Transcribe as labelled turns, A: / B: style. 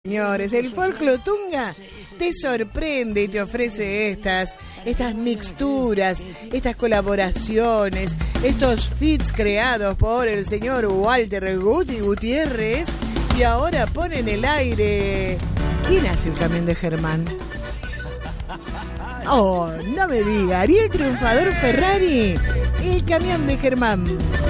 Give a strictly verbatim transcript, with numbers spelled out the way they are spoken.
A: Señores, el Folclotunga te sorprende y te ofrece estas, estas mixturas, estas colaboraciones, estos feats creados por el señor Walter Guti Gutiérrez y ahora pone en el aire. ¿Quién hace el camión de Germán? Oh, no me diga, Ariel Triunfador Ferrari, el camión de Germán.